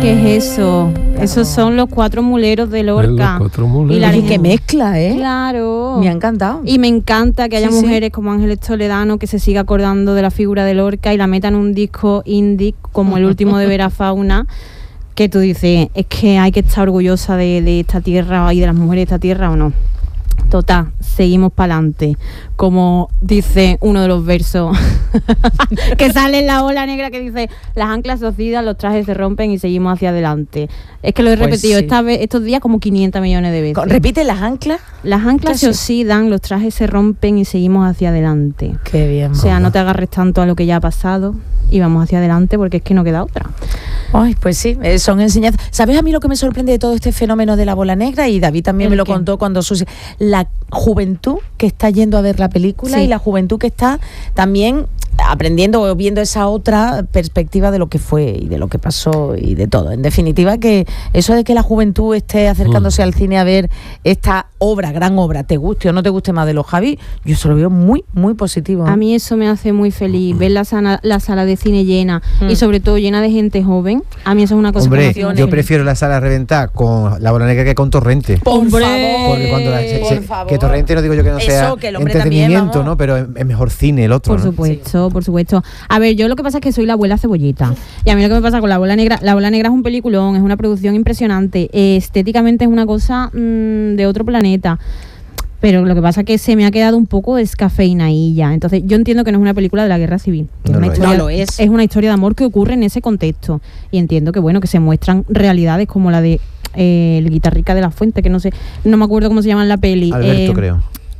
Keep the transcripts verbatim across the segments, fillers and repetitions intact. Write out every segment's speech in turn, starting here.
¿Qué es eso? Claro. Esos son los cuatro muleros de Lorca. Los cuatro muleros. Y la Oye, qué mezcla, ¿eh? Claro. Me ha encantado. Y me encanta que haya sí, mujeres sí. como Ángeles Toledano que se siga acordando de la figura de Lorca y la metan en un disco indie como el último de Vera Fauna, que tú dices, es que hay que estar orgullosa de, de esta tierra y de las mujeres de esta tierra, ¿o no? Total, seguimos para adelante. Como dice uno de los versos que sale en La Ola Negra, que dice: las anclas se oxidan, los trajes se rompen y seguimos hacia adelante. Es que lo he Pues repetido sí. esta vez, estos días como quinientas millones de veces. ¿Repite las anclas? Las anclas se Sí. oxidan, los trajes se rompen y seguimos hacia adelante. Qué bien. O sea, no te agarres tanto a lo que ya ha pasado y vamos hacia adelante, porque es que no queda otra. Ay, pues sí, eh, son enseñanzas. ¿Sabes a mí lo que me sorprende de todo este fenómeno de La Bola Negra? Y David también ¿El me lo qué? contó cuando su la juventud que está yendo a ver la película Sí. y la juventud que está también aprendiendo o viendo esa otra perspectiva de lo que fue y de lo que pasó y de todo. En definitiva, que eso de que la juventud esté acercándose mm. al cine a ver esta obra, gran obra, te guste o no te guste más de los Javi, yo eso lo veo muy, muy positivo. A mí eso me hace muy feliz, ver la sala, la sala de cine llena mm. y sobre todo llena de gente joven. A mí eso es una cosa Hombre, que me hace yo muy prefiero la sala reventar con La Bola Negra que con Torrente. Por ¡Hombre! favor, Porque cuando la, se, por se, favor. que Torrente no digo yo que no Eso, sea que el hombre entretenimiento, también, ¿no? Pero es, es mejor cine el otro. Por ¿no? supuesto, sí. por supuesto. A ver, yo lo que pasa es que soy la abuela cebolleta. Y a mí lo que me pasa con La Bola Negra, La Bola Negra es un peliculón, es una producción impresionante. Eh, estéticamente es una cosa mmm, de otro planeta. Pero lo que pasa es que se me ha quedado un poco descafeinadilla. Entonces, yo entiendo que no es una película de la guerra civil. No es, una lo es. historia, No lo es. es una historia de amor que ocurre en ese contexto. Y entiendo que, bueno, que se muestran realidades como la de eh, el guitarrica de La Fuente, que no sé, no me acuerdo cómo se llama en la peli. Alberto, eh, creo.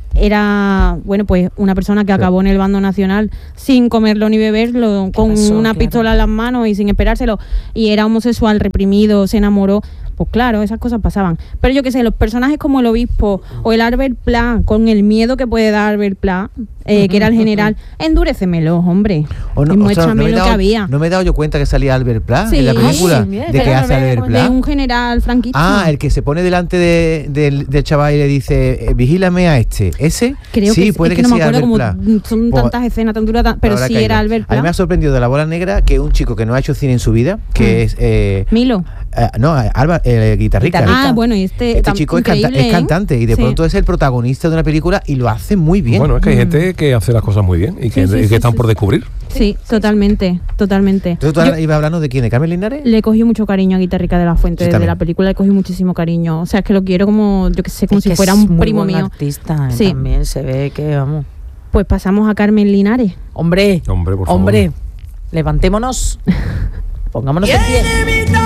Era, bueno, pues una persona que acabó en el bando nacional sin comerlo ni beberlo, con pasó? una Claro. pistola en las manos y sin esperárselo, y era homosexual, reprimido, se enamoró. Pues claro, esas cosas pasaban. Pero yo qué sé, los personajes como el obispo o el Albert Pla, con el miedo que puede dar Albert Pla, eh, que era el general, endurécemelo, hombre. O no, y o sea, muéstrame no me he lo dado, que había. No me he dado yo cuenta que salía Albert Pla Sí. en la película. Ay, mira, ¿De qué espera, hace a ver, Albert De Pla? un general franquista. Ah, el que se pone delante de, del, del chaval y le dice, eh, vigílame a este. ¿Ese? Creo sí, que, puede es que, que, no me sea acuerdo Albert como Pla. son Pues, tantas escenas tan duras, tan- pero ahora sí caigo. era Albert A mí me Pla. ha sorprendido de La Bola Negra que un chico que no ha hecho cine en su vida, que Mm. es... Eh, Milo. eh, no, Alba, eh, guitarrica. Guitarrica. Ah, bueno, y este, Este tam- chico es, canta- increíble, es cantante y de Sí. pronto es el protagonista de una película y lo hace muy bien. Bueno, es que hay Mm. gente que hace las cosas muy bien y que, Sí, sí, y que sí, están sí, por sí. descubrir. Sí, totalmente, totalmente. Entonces tú Yo ahora ibas hablando de quién, de Carmen Linares. le cogí mucho cariño a Guitarrica de la Fuente, Sí, desde también. la película le cogí muchísimo cariño. O sea, es que lo quiero como, yo que sé, como Es si que fuera es un muy primo buen mío. artista, eh, Sí. también se ve que, vamos. Pues pasamos a Carmen Linares. Hombre, Hombre, por favor. hombre, levantémonos, pongámonos en pie.